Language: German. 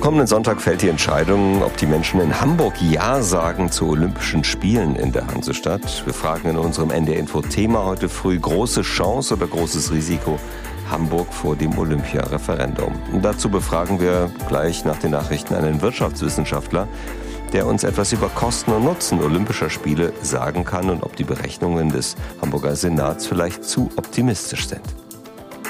kommenden Sonntag fällt die Entscheidung, ob die Menschen in Hamburg Ja sagen zu Olympischen Spielen in der Hansestadt. Wir fragen in unserem NDR-Info-Thema heute früh: große Chance oder großes Risiko Hamburg vor dem Olympia-Referendum? Und dazu befragen wir gleich nach den Nachrichten einen Wirtschaftswissenschaftler, der uns etwas über Kosten und Nutzen Olympischer Spiele sagen kann und ob die Berechnungen des Hamburger Senats vielleicht zu optimistisch sind.